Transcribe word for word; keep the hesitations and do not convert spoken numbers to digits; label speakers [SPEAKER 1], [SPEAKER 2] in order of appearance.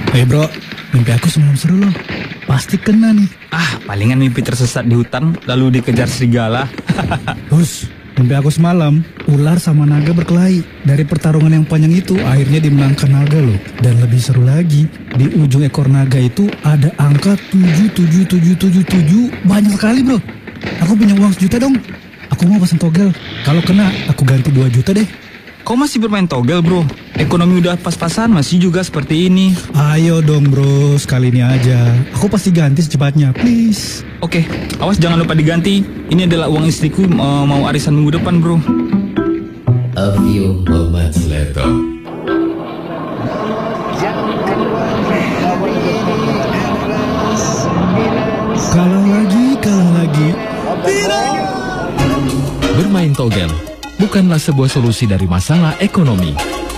[SPEAKER 1] Eh bro, mimpi aku semalam seru loh. Pasti kena nih.
[SPEAKER 2] Ah, palingan mimpi tersesat di hutan lalu dikejar serigala.
[SPEAKER 1] Hus, mimpi aku semalam ular sama naga berkelahi. Dari pertarungan yang panjang itu akhirnya dimenangkan naga loh. Dan lebih seru lagi, di ujung ekor naga itu ada angka tujuh tujuh tujuh tujuh tujuh. Banyak sekali bro. Aku punya uang sejuta dong. Aku mau pasang togel. Kalau kena, aku ganti dua juta deh.
[SPEAKER 2] Kau masih bermain togel bro? Ekonomi udah pas-pasan masih juga seperti ini.
[SPEAKER 1] Ayo dong bro, sekali ini aja. Aku pasti ganti secepatnya, please.
[SPEAKER 2] Oke, awas jangan lupa diganti. Ini adalah uang istriku uh, mau arisan minggu depan bro.
[SPEAKER 3] A few moments later.
[SPEAKER 1] Kalah lagi, kalah lagi.
[SPEAKER 4] Bermain togel bukanlah sebuah solusi dari masalah ekonomi.